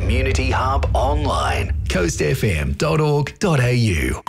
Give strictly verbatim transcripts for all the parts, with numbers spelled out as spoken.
Community Hub online. coast f m dot org dot a u.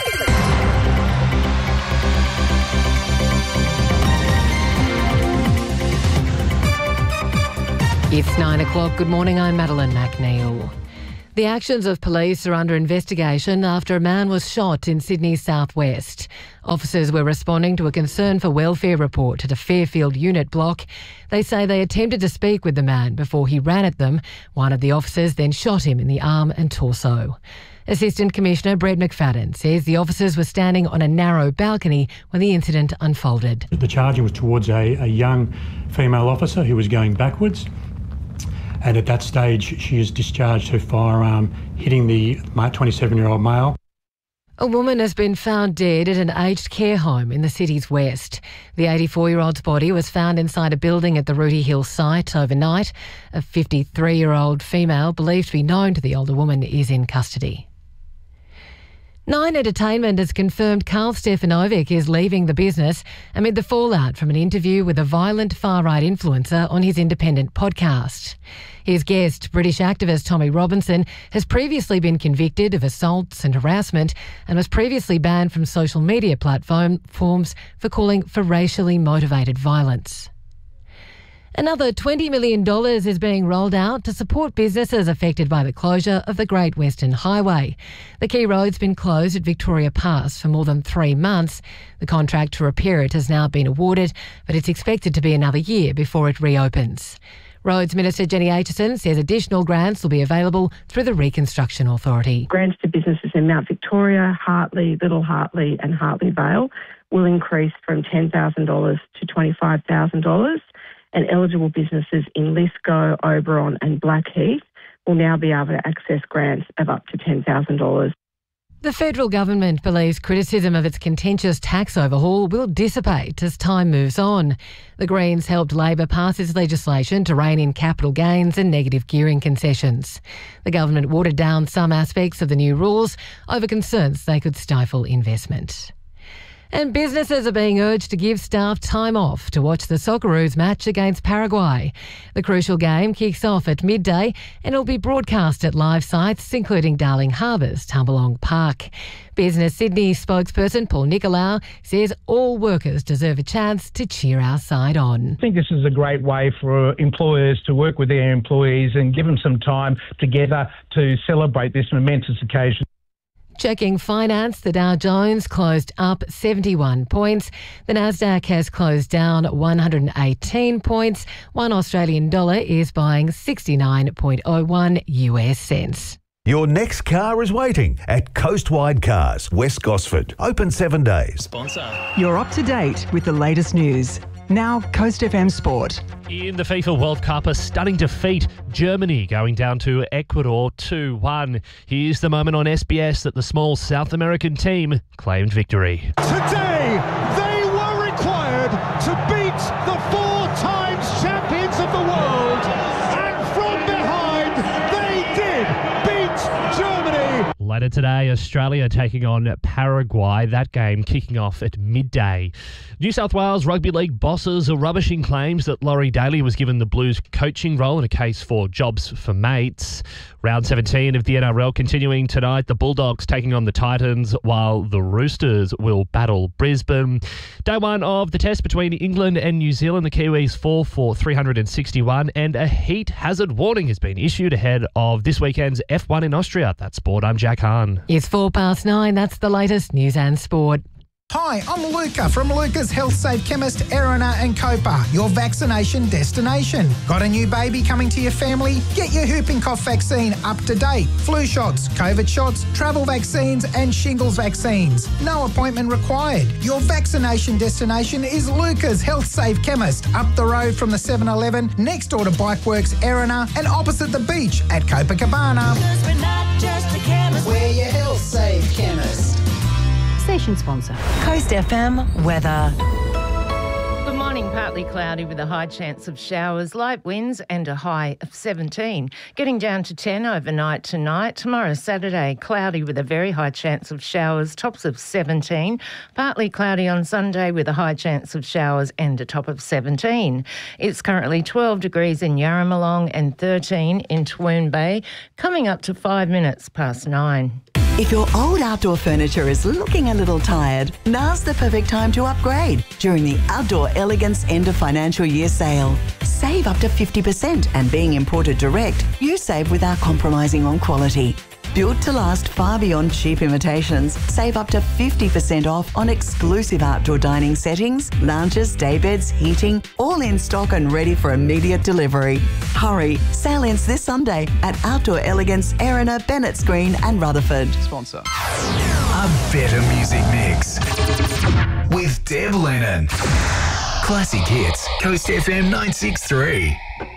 It's nine o'clock. Good morning, I'm Madeline McNeil. The actions of police are under investigation after a man was shot in Sydney's southwest. Officers were responding to a concern for welfare report at a Fairfield unit block. They say they attempted to speak with the man before he ran at them. One of the officers then shot him in the arm and torso. Assistant Commissioner Brett McFadden says the officers were standing on a narrow balcony when the incident unfolded. The charging was towards a, a young female officer who was going backwards. And at that stage, she has discharged her firearm, hitting the twenty-seven-year-old male. A woman has been found dead at an aged care home in the city's west. The eighty-four-year-old's body was found inside a building at the Rooty Hill site overnight. A fifty-three-year-old female believed to be known to the older woman is in custody. Nine Entertainment has confirmed Carl Stefanovic is leaving the business amid the fallout from an interview with a violent far-right influencer on his independent podcast. His guest, British activist Tommy Robinson, has previously been convicted of assaults and harassment and was previously banned from social media platforms for calling for racially motivated violence. Another twenty million dollars is being rolled out to support businesses affected by the closure of the Great Western Highway. The key road's been closed at Victoria Pass for more than three months. The contract to repair it has now been awarded, but it's expected to be another year before it reopens. Roads Minister Jenny Aitchison says additional grants will be available through the Reconstruction Authority. Grants to businesses in Mount Victoria, Hartley, Little Hartley and Hartley Vale will increase from ten thousand dollars to twenty-five thousand dollars. And eligible businesses in Lisco, Oberon and Blackheath will now be able to access grants of up to ten thousand dollars. The federal government believes criticism of its contentious tax overhaul will dissipate as time moves on. The Greens helped Labor pass its legislation to rein in capital gains and negative gearing concessions. The government watered down some aspects of the new rules over concerns they could stifle investment. And businesses are being urged to give staff time off to watch the Socceroos match against Paraguay. The crucial game kicks off at midday and it'll be broadcast at live sites including Darling Harbour's Tumbalong Park. Business Sydney spokesperson Paul Nicolau says all workers deserve a chance to cheer our side on. I think this is a great way for employers to work with their employees and give them some time together to celebrate this momentous occasion. Checking finance, the Dow Jones closed up seventy-one points. The Nasdaq has closed down one hundred eighteen points. One Australian dollar is buying sixty-nine point oh one U S cents. Your next car is waiting at Coastwide Cars, West Gosford. Open seven days. Sponsor. You're up to date with the latest news. Now, Coast F M Sport. In the FIFA World Cup, a stunning defeat. Germany going down to Ecuador two one. Here's the moment on S B S that the small South American team claimed victory. Today, they were required to beat the four times champions of the world. And from behind, they did beat Germany. Later today, Australia taking on Paraguay. That game kicking off at midday. New South Wales Rugby League bosses are rubbishing claims that Laurie Daly was given the Blues coaching role in a case for jobs for mates. Round seventeen of the N R L continuing tonight. The Bulldogs taking on the Titans while the Roosters will battle Brisbane. Day one of the test between England and New Zealand. The Kiwis fall for three hundred sixty-one and a heat hazard warning has been issued ahead of this weekend's F one in Austria. That's sport. I'm Jack Hahn. It's four past nine. That's the latest news and sport. Hi, I'm Luca from Luca's Health Safe Chemist, Erina and Copa, your vaccination destination. Got a new baby coming to your family? Get your whooping cough vaccine up to date. Flu shots, COVID shots, travel vaccines and shingles vaccines. No appointment required. Your vaccination destination is Luca's Health Safe Chemist, up the road from the seven eleven, next door to Bikeworks, Erina and opposite the beach at Copacabana. Because we're not just a chemist. We're your Health Safe Chemist. Station sponsor. Coast F M weather. Good morning. Partly cloudy with a high chance of showers, light winds and a high of seventeen. Getting down to ten overnight tonight. Tomorrow, Saturday, cloudy with a very high chance of showers, tops of seventeen. Partly cloudy on Sunday with a high chance of showers and a top of seventeen. It's currently twelve degrees in Yarramalong and thirteen in Toowoon Bay, coming up to five minutes past nine. If your old outdoor furniture is looking a little tired, now's the perfect time to upgrade during the Outdoor Elegance End of Financial Year sale. Save up to fifty percent, and being imported direct, you save without compromising on quality. Built to last far beyond cheap imitations, save up to fifty percent off on exclusive outdoor dining settings, lounges, daybeds, heating, all in stock and ready for immediate delivery. Hurry, sale ends this Sunday at Outdoor Elegance, Erina, Bennetts Green and Rutherford. Sponsor. A better music mix with Deb Lennon. Classic hits, Coast F M nine six three.